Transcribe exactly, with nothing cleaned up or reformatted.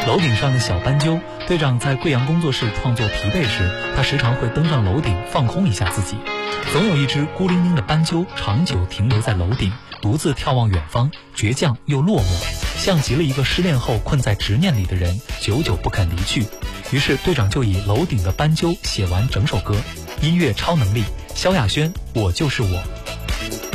楼顶上的小斑鸠，队长在贵阳工作室创作疲惫时，他时常会登上楼顶放空一下自己。总有一只孤零零的斑鸠长久停留在楼顶，独自眺望远方，倔强又落寞，像极了一个失恋后困在执念里的人，久久不肯离去。于是队长就以楼顶的斑鸠写完整首歌。音乐超能力，萧亚轩，我就是我。